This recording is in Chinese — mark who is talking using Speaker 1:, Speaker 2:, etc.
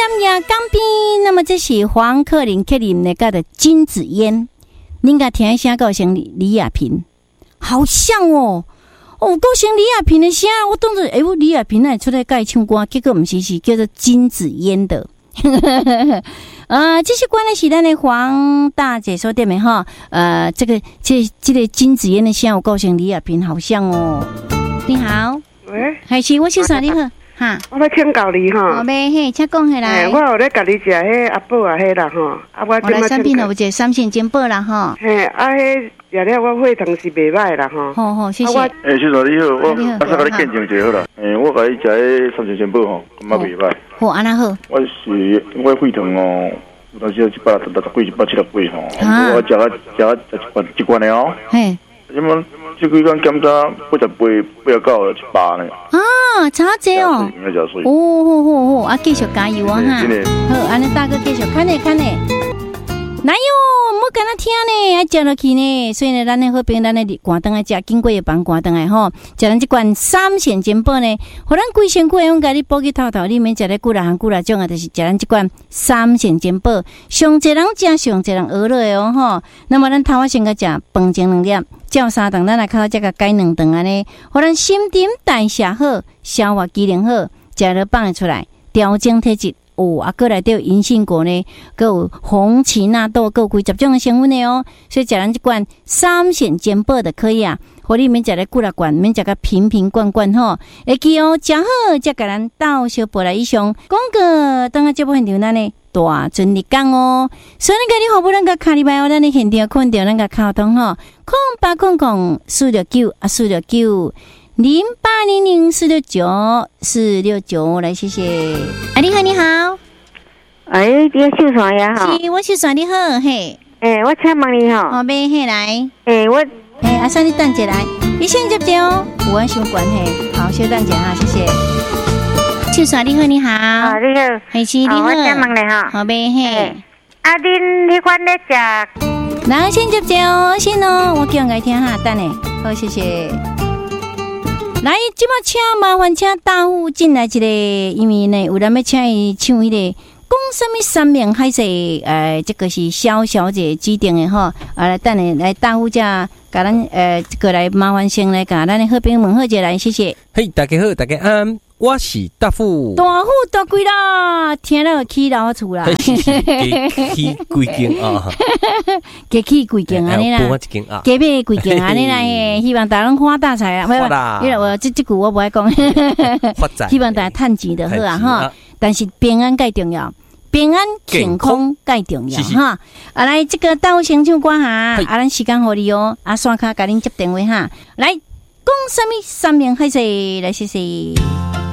Speaker 1: 念亚港边，那么这是黄克林那个的金子烟，您甲听一下高声李亚萍，好像哦。哦，高声李亚萍的声，我当作我李亚萍那出来改唱歌，结果不是叫做金子烟的。这些关的是咱的黄大姐说对没哈？这个金子烟的声，我高声李亚萍好像哦。你好，
Speaker 2: 喂，
Speaker 1: 还是我先说你好哈。
Speaker 2: 我要请教你哈。
Speaker 1: 好呗，嘿，请讲起来。
Speaker 2: 我有咧甲你食迄阿宝啊，迄啦吼。
Speaker 1: 我来产品了，有一个三线煎宝啦哈。
Speaker 2: 嘿，迄食了我血糖是袂歹啦吼。
Speaker 1: 好，谢谢。
Speaker 3: 先生你好，我甲你见证一下好啦。我甲你食迄三线煎宝吼，感觉袂歹。
Speaker 1: 好，安那好。
Speaker 3: 我血糖哦，有当时160几、170几吼。我食一罐的哦。嘿。因为这几天检查88.9呢。
Speaker 1: 啊，差济哦。好，啊，继续加油啊哈。好，安尼大哥继续看呢。哪有？莫跟他听呢，还食落去呢。所以呢，咱的好朋友，咱的关灯啊，食经过的帮关灯啊，吼，食咱这罐三线煎宝呢，互咱规身躯用甲你补给透，里面食咧几啦种啊，就是食咱这罐三线煎宝，上一人食，上一人学落的哦，吼。那么咱头仔先甲食饭前2粒，照3顿，咱来靠这个改2顿安尼，互咱新陈代谢好，消化机能好，食了放出来，调整体质。过来都有银杏果呢，还有红芪纳豆，还有几十种的成分的哦。所以食咱这罐三线煎宝就可以啊。互你免食咧几啦罐，免食个瓶罐吼。会记哦，食好才甲咱倒小杯来以上。广告等下节目现场咱呢大尊日讲哦。所以咱甲你好不咱个卡里拜哦，咱的现场看到咱个卡通吼，0800-469啊469。0800-469来，谢谢。你好，你好。
Speaker 4: 你秀传也好。
Speaker 1: 是，我秀传你好，嘿。
Speaker 4: 我请问你好。
Speaker 1: 好呗，嘿来。阿三你等一下来，你先接接哦。有安伤关嘿，好，先等一下哈，谢谢。秀传你好，你好。
Speaker 4: 你好。
Speaker 1: 嘿是你好。
Speaker 4: 我请问你好。
Speaker 1: 好呗，嘿。
Speaker 4: 恁迄款咧食。
Speaker 1: 来，先接接哦，先哦，我叫人来听哈，等呢。好，谢谢。来，即马请麻烦请大户进来一个，因为呢，有人要请伊唱迄个讲什么三明海誓，这个是萧小姐指定的吼。来等下来大户家，甲咱这个来麻烦先来甲咱的好朋友问好者来，谢谢。
Speaker 5: 嘿，大家好，大家安。我是大富，
Speaker 1: 大富大贵啦，听到起老厝啦，
Speaker 5: 起几间啊，
Speaker 1: 起几间安尼啦，加买几间安尼啦，希望大家发大财啊！
Speaker 5: 发啦，
Speaker 1: 因为我这句我不爱讲，
Speaker 5: 发财，
Speaker 1: 希望大家趁钱就好啊哈。但是平安最重要，平安健康最重要哈。来这个到先唱歌哈，咱时间互你哦，刷卡甲恁接电话哈，来讲什么三明海誓来，谢谢。